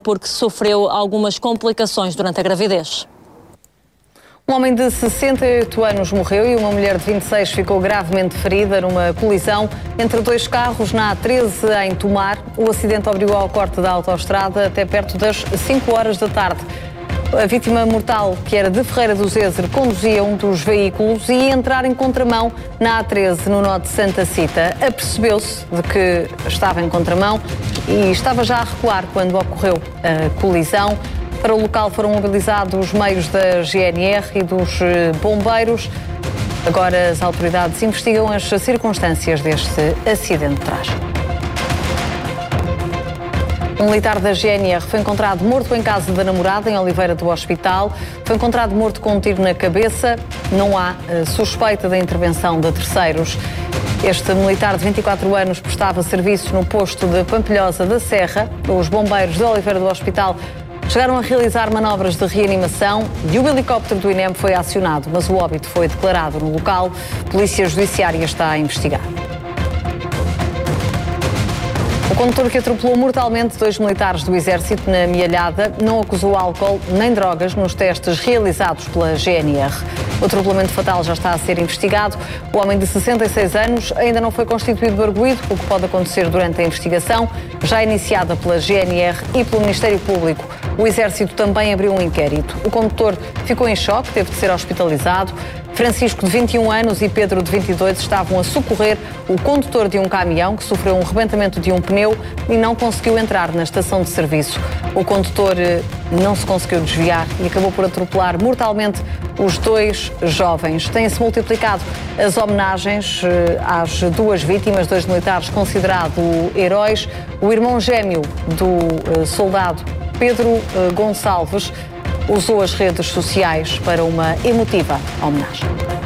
porque sofreu algumas complicações durante a gravidez. Um homem de 68 anos morreu e uma mulher de 26 ficou gravemente ferida numa colisão entre dois carros na A13 em Tomar. O acidente obrigou ao corte da autoestrada até perto das 5 horas da tarde. A vítima mortal, que era de Ferreira do Zezer, conduzia um dos veículos e ia entrar em contramão na A13, no nó de Santa Cita. Apercebeu-se de que estava em contramão e estava já a recuar quando ocorreu a colisão. Para o local foram mobilizados os meios da GNR e dos bombeiros. Agora as autoridades investigam as circunstâncias deste acidente trágico. Um militar da GNR foi encontrado morto em casa da namorada, em Oliveira do Hospital. Foi encontrado morto com um tiro na cabeça. Não há suspeita da intervenção de terceiros. Este militar de 24 anos prestava serviço no posto de Pampilhosa da Serra. Os bombeiros de Oliveira do Hospital chegaram a realizar manobras de reanimação e o helicóptero do INEM foi acionado, mas o óbito foi declarado no local. A Polícia Judiciária está a investigar. O condutor que atropelou mortalmente dois militares do Exército na Mialhada não acusou álcool nem drogas nos testes realizados pela GNR. O atropelamento fatal já está a ser investigado. O homem de 66 anos ainda não foi constituído arguido, o que pode acontecer durante a investigação, já iniciada pela GNR e pelo Ministério Público. O Exército também abriu um inquérito. O condutor ficou em choque, teve de ser hospitalizado. Francisco, de 21 anos, e Pedro, de 22, estavam a socorrer o condutor de um caminhão que sofreu um rebentamento de um pneu e não conseguiu entrar na estação de serviço. O condutor não se conseguiu desviar e acabou por atropelar mortalmente os dois jovens. Têm-se multiplicado as homenagens às duas vítimas, dois militares considerados heróis. O irmão gêmeo do soldado Pedro Gonçalves usou as redes sociais para uma emotiva homenagem.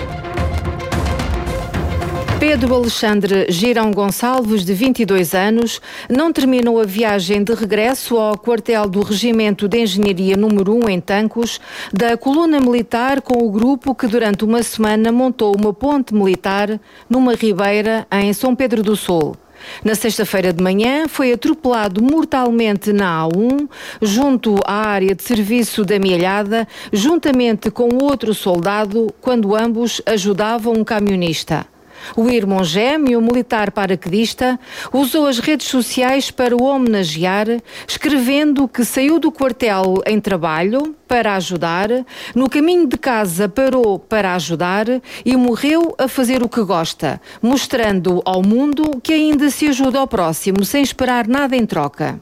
Pedro Alexandre Girão Gonçalves, de 22 anos, não terminou a viagem de regresso ao quartel do Regimento de Engenharia número 1 em Tancos, da coluna militar, com o grupo que durante uma semana montou uma ponte militar numa ribeira em São Pedro do Sul. Na sexta-feira de manhã foi atropelado mortalmente na A1, junto à área de serviço da Mialhada, juntamente com outro soldado, quando ambos ajudavam um camionista. O irmão gêmeo, militar paraquedista, usou as redes sociais para o homenagear, escrevendo que saiu do quartel em trabalho para ajudar, no caminho de casa parou para ajudar e morreu a fazer o que gosta, mostrando ao mundo que ainda se ajuda ao próximo sem esperar nada em troca.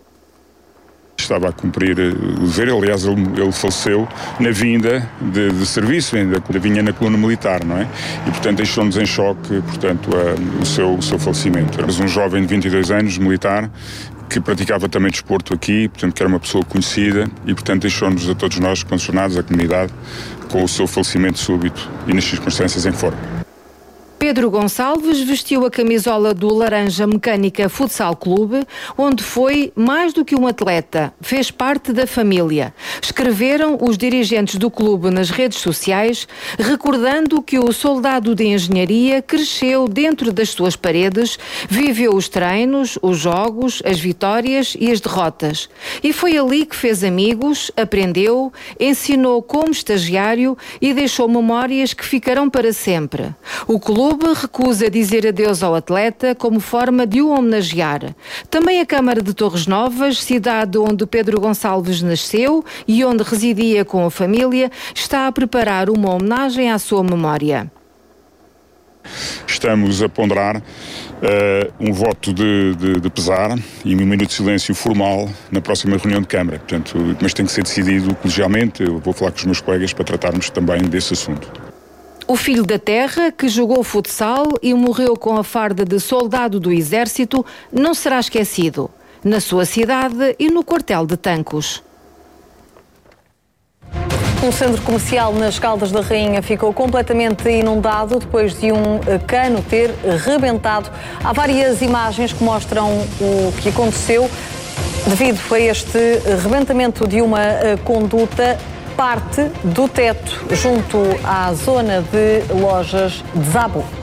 Estava a cumprir o dever, aliás ele faleceu na vinda de serviço, ainda vinha na coluna militar, não é? E portanto deixou-nos em choque, portanto, o seu falecimento. Era um jovem de 22 anos, militar, que praticava também desporto aqui, portanto que era uma pessoa conhecida e portanto deixou-nos a todos nós, concernados, a comunidade, com o seu falecimento súbito e nas circunstâncias em que foram. Pedro Gonçalves vestiu a camisola do Laranja Mecânica Futsal Clube, onde foi mais do que um atleta, fez parte da família. Escreveram os dirigentes do clube nas redes sociais, recordando que o soldado de engenharia cresceu dentro das suas paredes, viveu os treinos, os jogos, as vitórias e as derrotas. E foi ali que fez amigos, aprendeu, ensinou como estagiário e deixou memórias que ficarão para sempre. O clube recusa dizer adeus ao atleta como forma de o homenagear. Também a Câmara de Torres Novas, cidade onde Pedro Gonçalves nasceu e onde residia com a família, está a preparar uma homenagem à sua memória. Estamos a ponderar um voto de pesar e um minuto de silêncio formal na próxima reunião de Câmara. Portanto, mas tem que ser decidido colegialmente. Eu vou falar com os meus colegas para tratarmos também desse assunto. O filho da terra, que jogou futsal e morreu com a farda de soldado do Exército, não será esquecido, na sua cidade e no quartel de Tancos. O centro comercial nas Caldas da Rainha ficou completamente inundado depois de um cano ter rebentado. Há várias imagens que mostram o que aconteceu devido a este rebentamento de uma conduta. Parte do teto junto à zona de lojas desabou.